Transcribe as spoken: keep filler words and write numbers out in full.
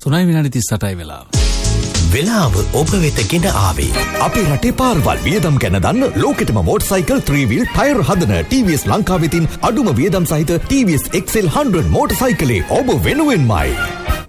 තුනයි විනාඩි තිස් අටයි වෙලාව. වෙලාව ඔබ වෙත ගෙන ආවේ අපේ රටේ පාරවල් වියදම් ගැන දන්න ලෝකෙටම මෝටර්සයිකල් three wheel ටයර් හදන T V S ලංකාවෙතින් අඩුම වියදම් සහිත T V S X L one hundred මෝටර්සයිකලේ ඔබ වෙනුවෙන්මයි.